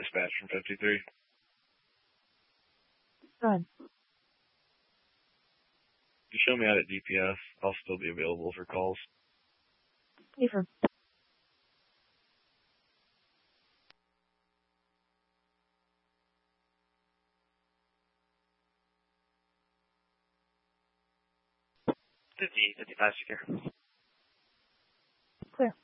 dispatch from 53. Go ahead. You show me out at DPS. I'll still be available for calls. Affirm. Fifty-five secure. Clear.